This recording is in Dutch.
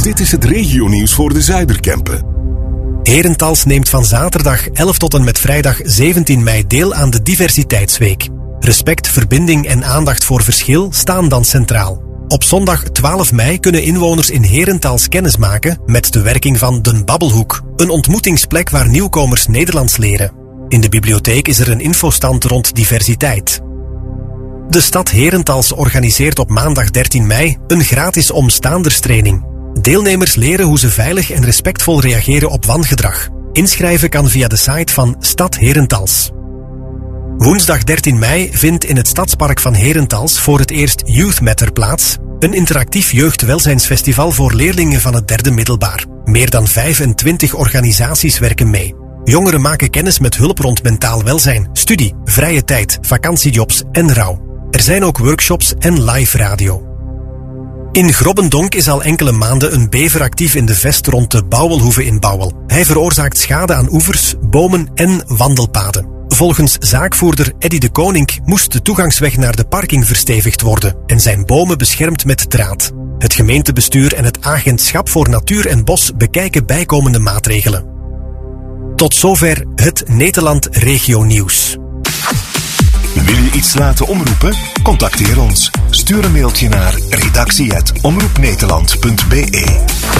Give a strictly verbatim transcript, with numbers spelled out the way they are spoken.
Dit is het regionieuws voor de Zuiderkempen. Herentals neemt van zaterdag elf tot en met vrijdag zeventien mei deel aan de Diversiteitsweek. Respect, verbinding en aandacht voor verschil staan dan centraal. Op zondag twaalf mei kunnen inwoners in Herentals kennis maken met de werking van Den Babbelhoek, een ontmoetingsplek waar nieuwkomers Nederlands leren. In de bibliotheek is er een infostand rond diversiteit. De stad Herentals organiseert op maandag dertien mei een gratis omstaanderstraining. Deelnemers leren hoe ze veilig en respectvol reageren op wangedrag. Inschrijven kan via de site van Stad Herentals. Woensdag dertien mei vindt in het Stadspark van Herentals voor het eerst Youth Matter plaats, een interactief jeugdwelzijnsfestival voor leerlingen van het derde middelbaar. Meer dan vijfentwintig organisaties werken mee. Jongeren maken kennis met hulp rond mentaal welzijn, studie, vrije tijd, vakantiejobs en rouw. Er zijn ook workshops en live radio. In Grobbendonk is al enkele maanden een bever actief in de vest rond de Bouwelhoeve in Bouwel. Hij veroorzaakt schade aan oevers, bomen en wandelpaden. Volgens zaakvoerder Eddy de Koning moest de toegangsweg naar de parking verstevigd worden en zijn bomen beschermd met draad. Het gemeentebestuur en het agentschap voor natuur en bos bekijken bijkomende maatregelen. Tot zover het Nederland Regio Nieuws. Wil je iets laten omroepen? Contacteer ons. Stuur een mailtje naar redactie apenstaartje omroepnederland punt be.